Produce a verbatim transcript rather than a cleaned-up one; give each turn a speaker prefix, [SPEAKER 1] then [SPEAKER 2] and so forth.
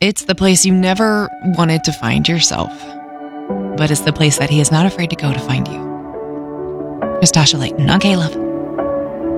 [SPEAKER 1] It's the place you never wanted to find yourself, but it's the place that he is not afraid to go to find you. Here's Tasha Layton on K-Love.